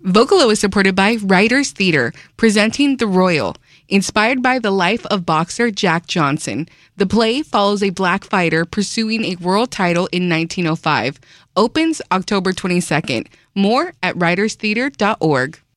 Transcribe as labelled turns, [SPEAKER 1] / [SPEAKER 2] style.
[SPEAKER 1] Vocalo is supported by Writers Theater, presenting The Royal. Inspired by the life of boxer Jack Johnson, the play follows a black fighter pursuing a world title in 1905. Opens October 22nd. More at writerstheater.org.